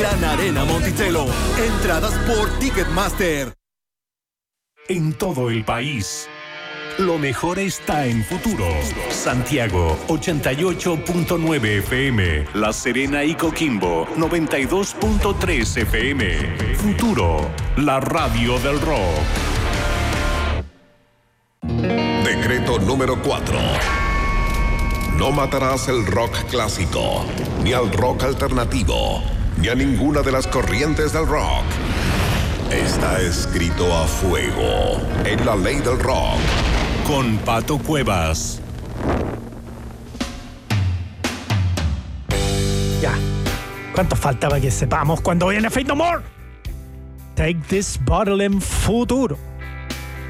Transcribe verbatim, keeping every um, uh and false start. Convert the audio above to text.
Gran Arena Monticello. Entradas por Ticketmaster. En todo el país, lo mejor está en Futuro. Santiago, ochenta y ocho punto nueve F M. La Serena y Coquimbo, noventa y dos punto tres F M. Futuro, la radio del rock. Decreto número cuatro. No matarás el rock clásico, ni al rock alternativo, ni a ninguna de las corrientes del rock. Está escrito a fuego en la ley del rock. Con Pato Cuevas. Ya. ¿Cuánto falta para que sepamos cuando viene Faith No More? Take This Bottle en Futuro.